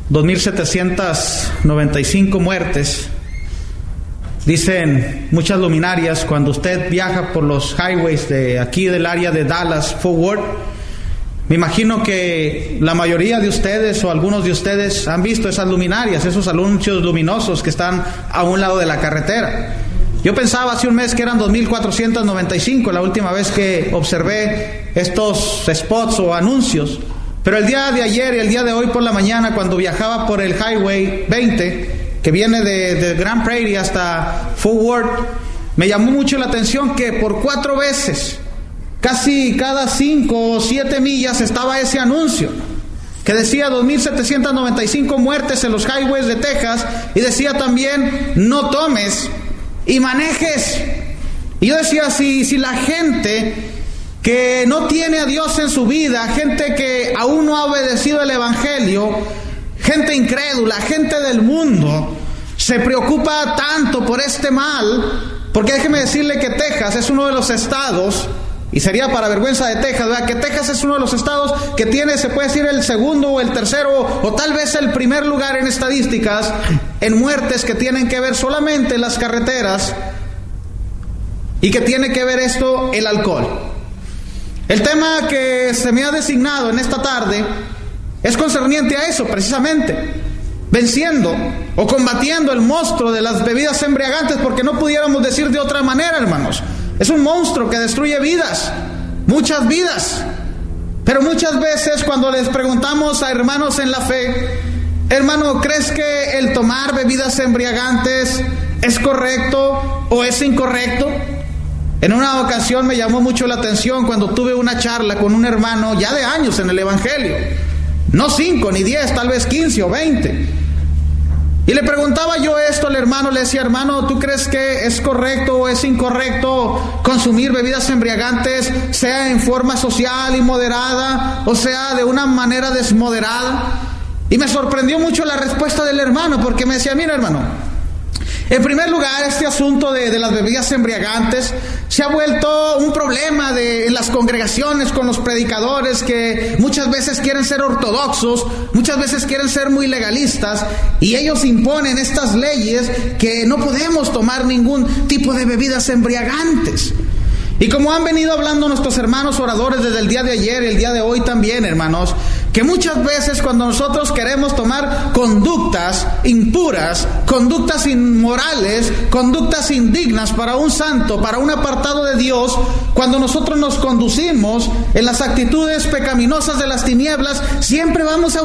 2,795 muertes. Dicen muchas luminarias, cuando usted viaja por los highways de aquí del área de Dallas, Fort Worth, me imagino que la mayoría de ustedes o algunos de ustedes han visto esas luminarias, esos anuncios luminosos que están a un lado de la carretera. Yo pensaba hace un mes que eran 2,495 la última vez que observé estos spots o anuncios. Pero el día de ayer y el día de hoy por la mañana, cuando viajaba por el Highway 20, que viene de Grand Prairie hasta Fort Worth, me llamó mucho la atención que por 4 veces, casi cada 5 o 7 millas, estaba ese anuncio que decía 2,795 muertes en los highways de Texas, y decía también no tomes y manejes. Y yo decía, si la gente que no tiene a Dios en su vida, gente que aún no ha obedecido el Evangelio, gente incrédula, gente del mundo, se preocupa tanto por este mal, porque déjeme decirle que Texas es uno de los estados, y sería para vergüenza de Texas, ¿verdad?, que Texas es uno de los estados que tiene, se puede decir, el segundo o el tercero, o tal vez el primer lugar en estadísticas, en muertes que tienen que ver solamente en las carreteras, y que tiene que ver esto, el alcohol. El tema que se me ha designado en esta tarde es concerniente a eso, precisamente, venciendo o combatiendo el monstruo de las bebidas embriagantes, porque no pudiéramos decir de otra manera, hermanos. Es un monstruo que destruye vidas, muchas vidas. Pero muchas veces cuando les preguntamos a hermanos en la fe, hermano, ¿crees que el tomar bebidas embriagantes es correcto o es incorrecto? En una ocasión me llamó mucho la atención cuando tuve una charla con un hermano ya de años en el Evangelio, no 5 ni 10, tal vez 15 o 20. Y le preguntaba yo esto al hermano, le decía, hermano, ¿tú crees que es correcto o es incorrecto consumir bebidas embriagantes, sea en forma social y moderada, o sea de una manera desmoderada? Y me sorprendió mucho la respuesta del hermano, porque me decía, mira, hermano, en primer lugar, este asunto de las bebidas embriagantes se ha vuelto un problema en las congregaciones con los predicadores, que muchas veces quieren ser ortodoxos, muchas veces quieren ser muy legalistas, y ellos imponen estas leyes que no podemos tomar ningún tipo de bebidas embriagantes. Y como han venido hablando nuestros hermanos oradores desde el día de ayer y el día de hoy también, hermanos, que muchas veces cuando nosotros queremos tomar conductas impuras, conductas inmorales, conductas indignas para un santo, para un apartado de Dios, cuando nosotros nos conducimos en las actitudes pecaminosas de las tinieblas, siempre vamos a